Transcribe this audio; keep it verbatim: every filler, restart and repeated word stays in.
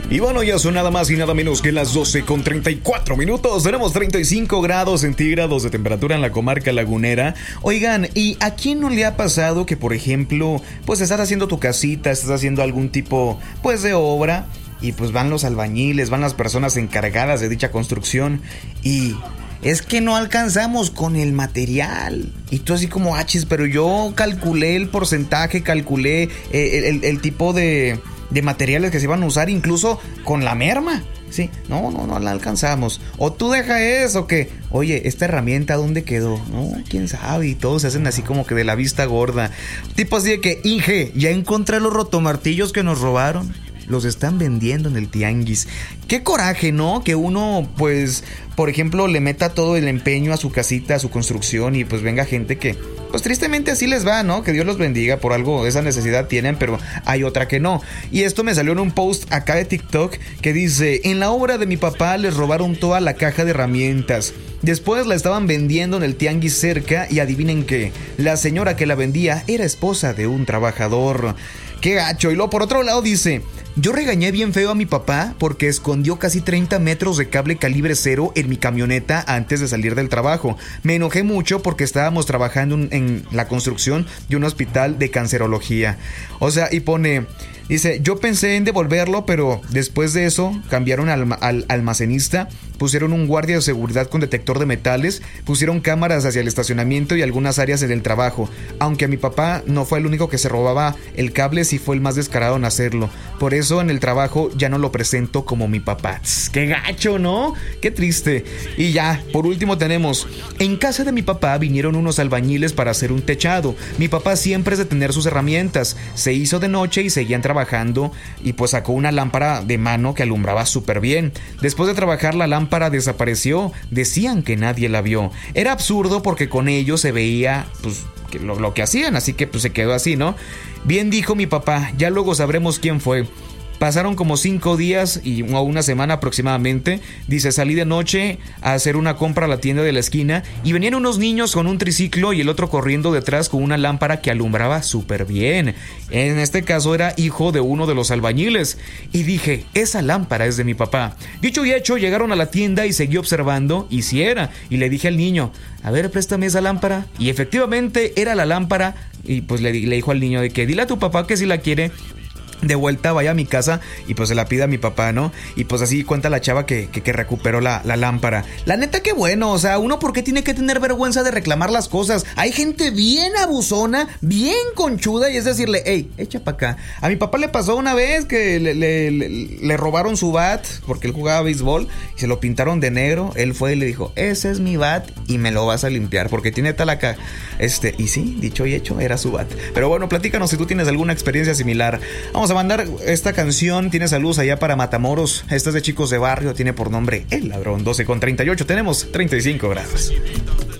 Y bueno, ya son nada más y nada menos que las doce con treinta y cuatro minutos. Tenemos treinta y cinco grados centígrados de temperatura en la comarca lagunera. Oigan, ¿y a quién no le ha pasado que, por ejemplo, pues estás haciendo tu casita, estás haciendo algún tipo, pues, de obra, y pues van los albañiles, van las personas encargadas de dicha construcción y es que no alcanzamos con el material? Y tú así como, achis, pero yo calculé el porcentaje, calculé eh, el, el tipo de... de materiales que se iban a usar, incluso con la merma. Sí, no, no, no la alcanzamos. O tú deja eso, que, oye, esta herramienta, ¿dónde quedó? No, quién sabe. Y todos se hacen así como que de la vista gorda. Tipo así de que, Inge, ya encontré los rotomartillos que nos robaron. Los están vendiendo en el tianguis. Qué coraje, ¿no? Que uno, pues, por ejemplo, le meta todo el empeño a su casita, a su construcción, y pues venga gente que, pues tristemente así les va, ¿no? Que Dios los bendiga, por algo esa necesidad tienen, pero hay otra que no. Y esto me salió en un post acá de TikTok que dice: en la obra de mi papá les robaron toda la caja de herramientas. Después la estaban vendiendo en el tianguis cerca y adivinen qué, la señora que la vendía era esposa de un trabajador. ¡Qué gacho! Y luego por otro lado dice: yo regañé bien feo a mi papá porque escondió casi treinta metros de cable calibre cero en mi camioneta antes de salir del trabajo. Me enojé mucho porque estábamos trabajando en la construcción de un hospital de cancerología. O sea, y pone... Dice, yo pensé en devolverlo, pero después de eso cambiaron al, al almacenista, pusieron un guardia de seguridad con detector de metales, pusieron cámaras hacia el estacionamiento y algunas áreas en el trabajo. Aunque a mi papá no fue el único que se robaba el cable, sí fue el más descarado en hacerlo. Por eso en el trabajo ya no lo presento como mi papá. Tss, ¡qué gacho!, ¿no? ¡Qué triste! Y ya, por último tenemos, en casa de mi papá vinieron unos albañiles para hacer un techado. Mi papá siempre es de tener sus herramientas. Se hizo de noche y seguían trabajando. Trabajando y pues sacó una lámpara de mano que alumbraba súper bien. Después de trabajar la lámpara desapareció. Decían que nadie la vio. Era absurdo porque con ello se veía pues que lo, lo que hacían, así que pues se quedó así, ¿no? Bien dijo mi papá, ya luego sabremos quién fue. Pasaron como cinco días y o una semana aproximadamente. Dice, salí de noche a hacer una compra a la tienda de la esquina y venían unos niños con un triciclo y el otro corriendo detrás con una lámpara que alumbraba súper bien. En este caso era hijo de uno de los albañiles. Y dije, esa lámpara es de mi papá. Dicho y hecho, llegaron a la tienda y seguí observando y si era. Y le dije al niño, a ver, préstame esa lámpara. Y efectivamente era la lámpara. Y pues le, le dijo al niño de que dile a tu papá que si la quiere, de vuelta vaya a mi casa y pues se la pida a mi papá, ¿no? Y pues así cuenta la chava que, que, que recuperó la, la lámpara. La neta, qué bueno, o sea, uno, ¿por qué tiene que tener vergüenza de reclamar las cosas? Hay gente bien abusona, bien conchuda, y es decirle, hey, echa para acá. A mi papá le pasó una vez que le, le, le, le robaron su bat porque él jugaba béisbol y se lo pintaron de negro. Él fue y le dijo, ese es mi bat y me lo vas a limpiar porque tiene tal acá. Este, y sí, dicho y hecho, era su bat. Pero bueno, platícanos si tú tienes alguna experiencia similar. Vamos a mandar esta canción. Tiene saludos allá para Matamoros. Esta es de Chicos de Barrio. Tiene por nombre El Ladrón. Doce con treinta y ocho. Tenemos treinta y cinco grados.